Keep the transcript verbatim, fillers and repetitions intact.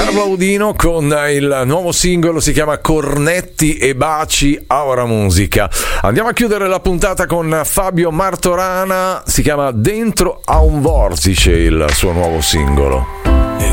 Carlo Audino con il nuovo singolo, si chiama Cornetti e Baci, Aura Musica. Andiamo a chiudere la puntata con Fabio Martorana, si chiama Dentro a un vortice il suo nuovo singolo.